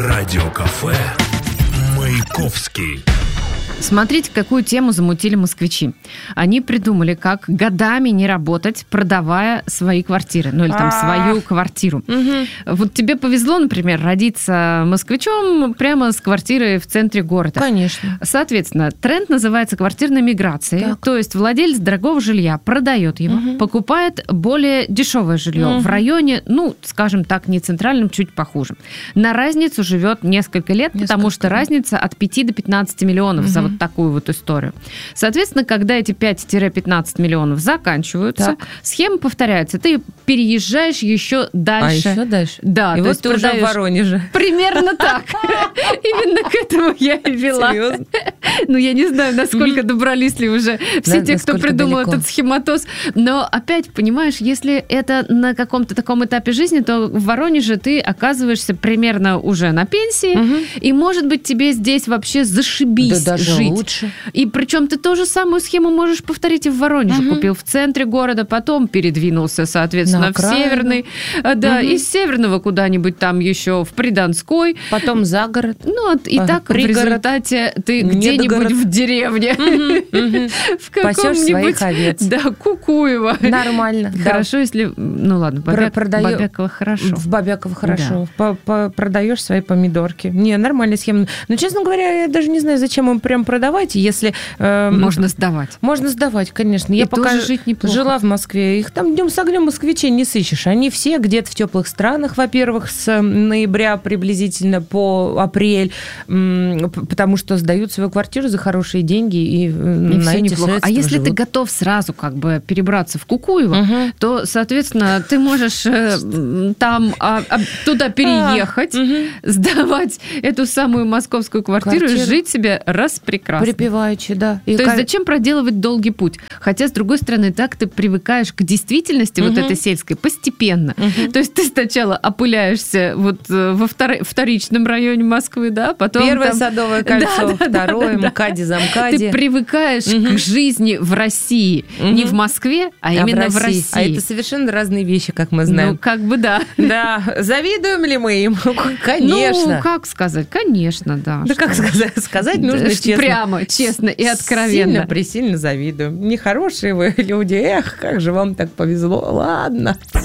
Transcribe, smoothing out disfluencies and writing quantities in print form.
Радиокафе «Маяковский». Смотрите, какую тему замутили москвичи. Они придумали, как годами не работать, продавая свои квартиры. Ну, или там свою квартиру. Вот тебе повезло, например, родиться москвичом прямо с квартирой в центре города. Конечно. Соответственно, тренд называется квартирной миграцией. Так. То есть владелец дорогого жилья продает его, покупает более дешевое жилье в районе, ну, скажем так, не центральном, чуть похуже. На разницу живет несколько лет, потому что разница от 5 до 15 миллионов за вот такую вот историю. Соответственно, когда эти 5-15 миллионов заканчиваются, схема повторяется. Ты переезжаешь еще дальше. А еще дальше? Да. И вот ты уже в Воронеже. Примерно так. Именно к этому я и вела. Серьезно? Ну, я не знаю, насколько добрались ли уже все те, кто придумал этот схематоз. Но опять, понимаешь, если это на каком-то таком этапе жизни, то в Воронеже ты оказываешься примерно уже на пенсии, и, может быть, тебе здесь вообще зашибись жить. Лучше. И причем ты ту же самую схему можешь повторить и в Воронеже. Купил в центре города, потом передвинулся, соответственно, в Северный. Да, из Северного куда-нибудь там еще в Придонской. Потом за город. Ну, и так в результате ты где-нибудь в деревне. В каком-нибудь... овец. Да, Кукуево. Нормально. Хорошо, если... Ну, ладно, Бабяково хорошо. В Бабяково хорошо. Продаешь свои помидорки. Не, нормальная схема. Но, честно говоря, я даже не знаю, зачем им прям продавать, если... Можно сдавать. Можно сдавать, конечно. Я пока жить неплохо. Жила в Москве, их там днем с огнем москвичей не сыщешь. Они все где-то в теплых странах, во-первых, с ноября приблизительно по апрель, потому что сдают свою квартиру за хорошие деньги, и на эти неплохо. А если живут. ты готов сразу как бы перебраться в Кукуево, то, соответственно, ты можешь там туда переехать, сдавать эту самую московскую квартиру и жить себе распрекрасно. Припеваючи, да. То есть зачем проделывать долгий путь? Хотя, с другой стороны, так ты привыкаешь к действительности вот этой сельской постепенно. То есть ты сначала опыляешься вот во вторичном районе Москвы, да, потом... Первое там... Садовое кольцо, второе МКАДе, замкаде. Ты привыкаешь к жизни в России. Не в Москве, а именно в России. А это совершенно разные вещи, как мы знаем. Ну, как бы да. Да. Завидуем ли мы им? Конечно. Ну, как сказать? Конечно, да. Да как сказать? Сказать нужно честно. Прямо, честно и откровенно. Сильно завидую. Нехорошие вы люди. Эх, как же вам так повезло. Ладно.